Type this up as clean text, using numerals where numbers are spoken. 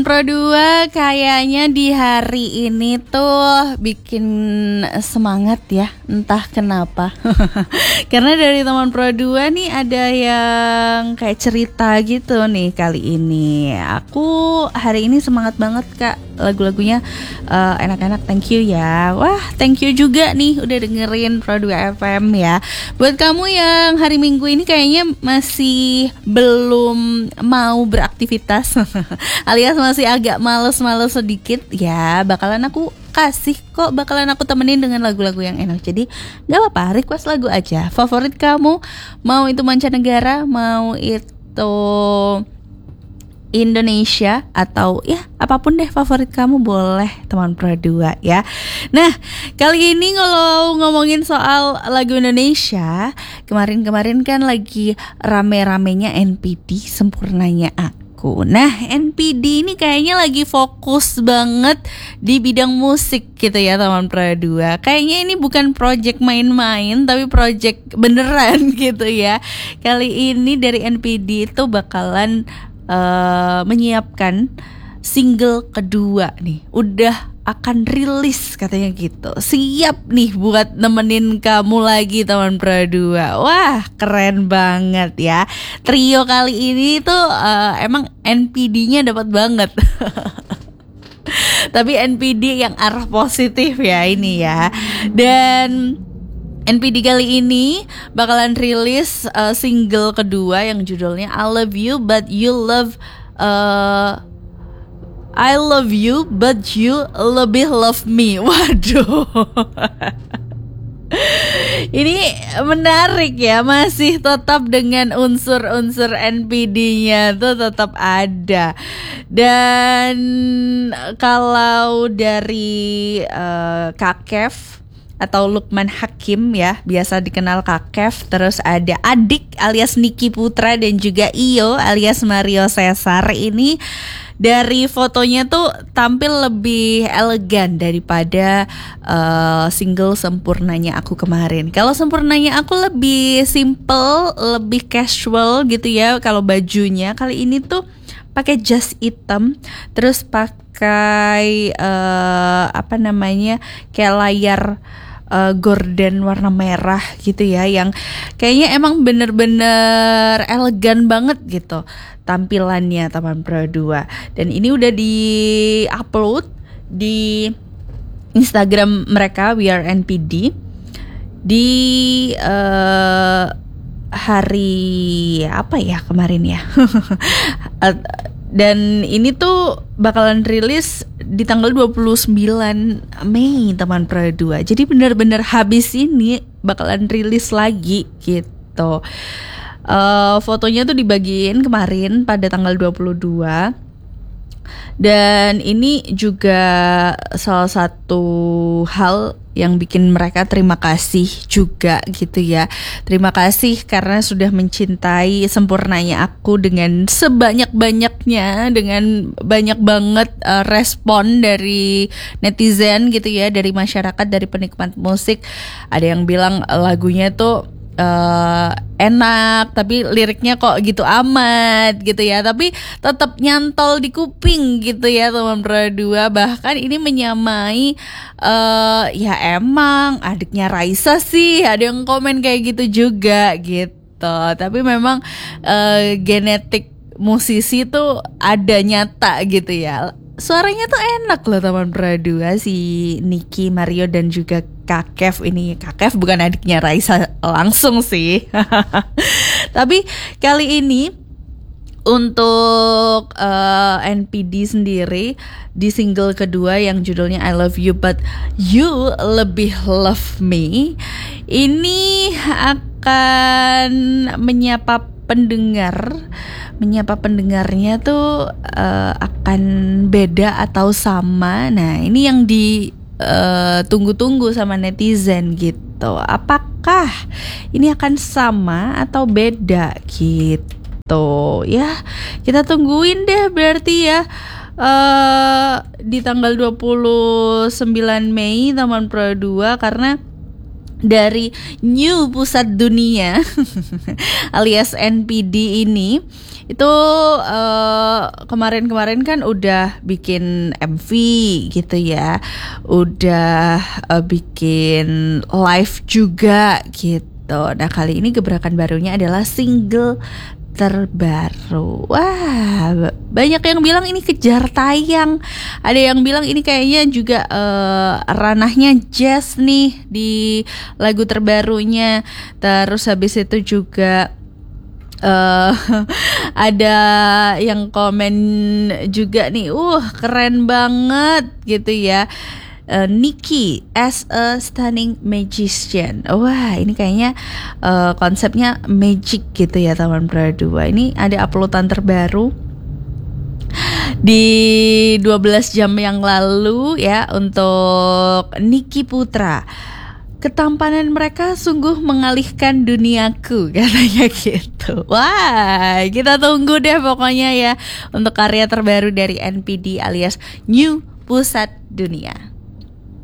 Pro 2 kayaknya di hari ini tuh bikin semangat ya, entah kenapa. Karena dari teman Pro 2 nih ada yang kayak cerita gitu nih kali ini. Aku hari ini semangat banget Kak, lagu-lagunya enak-enak, thank you ya. Wah, thank you juga nih udah dengerin Pro 2 FM ya. Buat kamu yang hari Minggu ini kayaknya masih belum mau beraktivitas alias masih agak males-males sedikit ya, bakalan aku temenin dengan lagu-lagu yang enak. Jadi gak apa-apa, request lagu aja favorit kamu, mau itu mancanegara, mau itu Indonesia, atau ya apapun deh favorit kamu, boleh teman Pro 2 ya. Nah, kali ini kalau ngomongin soal lagu Indonesia, kemarin kan lagi rame-ramenya NPD, Sempurnanya Aku. Nah, NPD ini kayaknya lagi fokus banget di bidang musik gitu ya teman Pro 2. Kayaknya ini bukan project main-main, tapi project beneran gitu ya. Kali ini dari NPD itu bakalan menyiapkan single kedua nih, udah akan rilis katanya gitu. Siap nih buat nemenin kamu lagi teman Pro 2. Wah, keren banget ya. Trio kali ini tuh emang NPD-nya dapat banget. Tapi NPD yang arah positif ya ini ya. Dan NPD kali ini bakalan rilis single kedua yang judulnya I Love You But You Love I Love You But You Lebih Love Me. Waduh. Ini menarik ya, masih tetap dengan unsur-unsur NPD-nya tuh tetap ada. Dan kalau dari Kak Kev atau Lukman Hakim ya, biasa dikenal Kak Kev, terus ada Adik alias Niki Putra dan juga Iyo alias Mario Cesar. Ini dari fotonya tuh tampil lebih elegan daripada single Sempurnanya Aku kemarin. Kalau Sempurnanya Aku lebih simple, lebih casual gitu ya kalau bajunya. Kali ini tuh pakai jas hitam, terus pakai kayak layar gorden warna merah gitu ya, yang kayaknya emang bener-bener elegan banget gitu tampilannya teman Pro 2. Dan ini udah di-upload di Instagram mereka We Are NPD di hari apa ya kemarin ya. Dan ini tuh bakalan rilis di tanggal 29 Mei teman Pro 2. Jadi benar-benar habis ini bakalan rilis lagi gitu. Fotonya tuh dibagiin kemarin pada tanggal 22. Dan ini juga salah satu hal yang bikin mereka terima kasih juga gitu ya. Terima kasih karena sudah mencintai Sempurnanya Aku dengan sebanyak-banyaknya, dengan banyak banget respon dari netizen gitu ya, dari masyarakat, dari penikmat musik. Ada yang bilang lagunya tuh enak tapi liriknya kok gitu amat gitu ya, tapi tetap nyantol di kuping gitu ya teman Pro 2. Bahkan ini menyamai ya emang adiknya Raisa sih, ada yang komen kayak gitu juga gitu. Tapi memang genetik musisi tuh ada nyata gitu ya. Suaranya tuh enak loh teman Pro 2, si Niki, Mario dan juga Kak Kev ini. Kak Kev bukan adiknya Raisa langsung sih. Tapi kali ini untuk NPD sendiri di single kedua yang judulnya I Love You But You Lebih Love Me, ini akan menyapa pendengarnya tuh akan beda atau sama. Nah, ini yang ditunggu-tunggu sama netizen gitu. Apakah ini akan sama atau beda gitu ya? Kita tungguin deh berarti ya. Di tanggal 29 Mei teman Pro 2, karena dari New Pusat Dunia alias NPD ini itu kemarin-kemarin kan udah bikin MV gitu ya, udah bikin live juga gitu. Nah kali ini gebrakan barunya adalah single terbaru. Wah, banyak yang bilang ini kejar tayang. Ada yang bilang ini kayaknya juga ranahnya jazz nih di lagu terbarunya. Terus habis itu juga ada yang komen juga nih, keren banget gitu ya. Nicki as a stunning magician. Wah, ini kayaknya konsepnya magic gitu ya teman Pradua. Ini ada uploadan terbaru di 12 jam yang lalu ya untuk Nicki Putra. Ketampanan mereka sungguh mengalihkan duniaku, katanya gitu. Wah, kita tunggu deh pokoknya ya untuk karya terbaru dari NPD alias New Pusat Dunia.